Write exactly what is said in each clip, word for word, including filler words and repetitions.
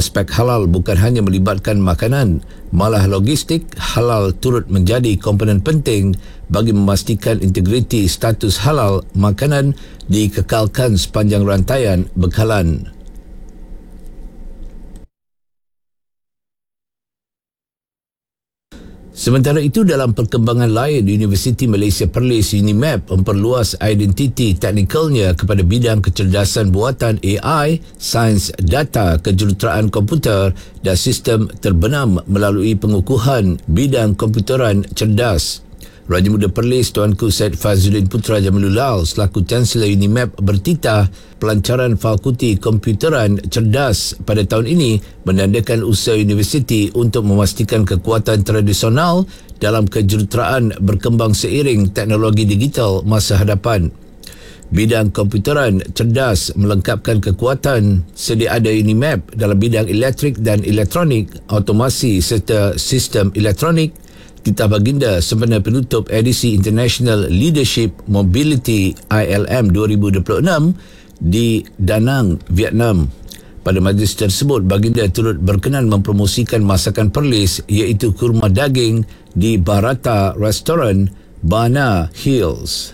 Aspek halal bukan hanya melibatkan makanan, malah logistik halal turut menjadi komponen penting bagi memastikan integriti status halal makanan dikekalkan sepanjang rantaian bekalan. Sementara itu, dalam perkembangan lain, Universiti Malaysia Perlis UniMap memperluas identiti teknikalnya kepada bidang kecerdasan buatan A I, sains data, kejuruteraan komputer dan sistem terbenam melalui pengukuhan bidang komputeran cerdas. Raja Muda Perlis Tuanku Syed Fazludin Putra Jamilullah selaku Chancellor UniMap bertitah pelancaran Fakulti Komputeran Cerdas pada tahun ini menandakan usaha universiti untuk memastikan kekuatan tradisional dalam kejuruteraan berkembang seiring teknologi digital masa hadapan. Bidang komputeran cerdas melengkapkan kekuatan sedia ada UniMap dalam bidang elektrik dan elektronik, automasi serta sistem elektronik. Titah baginda sempena penutup edisi International Leadership Mobility I L M dua ribu dua puluh enam di Da Nang, Vietnam. Pada majlis tersebut, baginda turut berkenan mempromosikan masakan Perlis iaitu kurma daging di Barata Restoran, Bana Hills.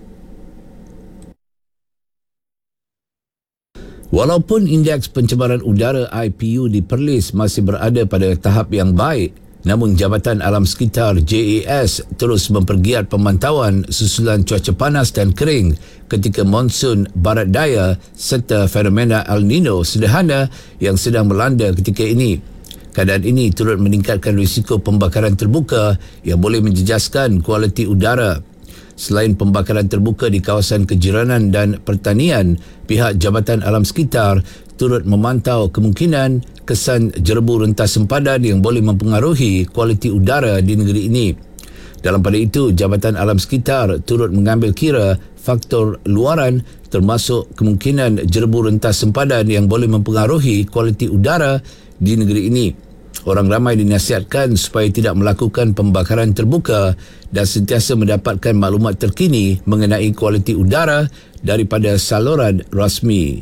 Walaupun indeks pencemaran udara I P U di Perlis masih berada pada tahap yang baik, namun Jabatan Alam Sekitar J A S terus mempergiat pemantauan susulan cuaca panas dan kering ketika monsun barat daya serta fenomena El Nino sederhana yang sedang melanda ketika ini. Keadaan ini turut meningkatkan risiko pembakaran terbuka yang boleh menjejaskan kualiti udara. Selain pembakaran terbuka di kawasan kejiranan dan pertanian, pihak Jabatan Alam Sekitar turut memantau kemungkinan kesan jerebu rentas sempadan yang boleh mempengaruhi kualiti udara di negeri ini. Dalam pada itu, Jabatan Alam Sekitar turut mengambil kira faktor luaran termasuk kemungkinan jerebu rentas sempadan yang boleh mempengaruhi kualiti udara di negeri ini. Orang ramai dinasihatkan supaya tidak melakukan pembakaran terbuka dan sentiasa mendapatkan maklumat terkini mengenai kualiti udara daripada saluran rasmi.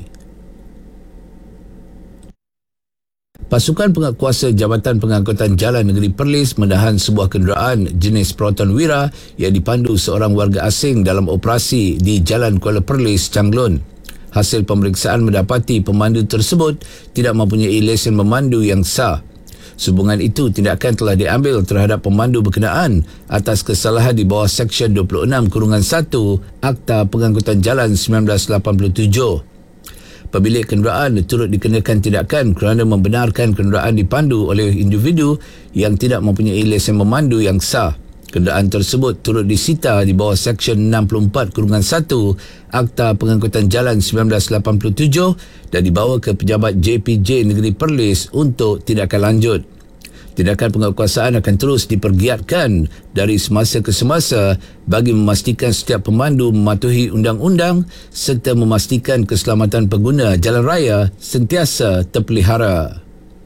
Pasukan Penguatkuasa Jabatan Pengangkutan Jalan Negeri Perlis menahan sebuah kenderaan jenis Proton Wira yang dipandu seorang warga asing dalam operasi di Jalan Kuala Perlis, Changlun. Hasil pemeriksaan mendapati pemandu tersebut tidak mempunyai lesen memandu yang sah. Sehubungan itu, tindakan telah diambil terhadap pemandu berkenaan atas kesalahan di bawah Seksyen dua puluh enam satu Akta Pengangkutan Jalan seribu sembilan ratus lapan puluh tujuh. Pemilik kenderaan turut dikenakan tindakan kerana membenarkan kenderaan dipandu oleh individu yang tidak mempunyai lesen memandu yang sah. Kenderaan tersebut turut disita di bawah Seksyen enam puluh empat satu Akta Pengangkutan Jalan seribu sembilan ratus lapan puluh tujuh dan dibawa ke pejabat J P J Negeri Perlis untuk tindakan lanjut. Tindakan penguatkuasaan akan terus dipergiatkan dari semasa ke semasa bagi memastikan setiap pemandu mematuhi undang-undang serta memastikan keselamatan pengguna jalan raya sentiasa terpelihara.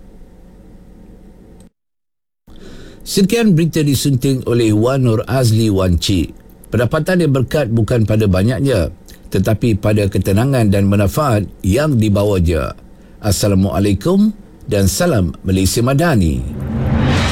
Sekian berita disunting oleh Wan Nur Azli Wan Cik. Pendapatan yang berkat bukan pada banyaknya, tetapi pada ketenangan dan manfaat yang dibawanya. Assalamualaikum dan salam Malaysia Madani.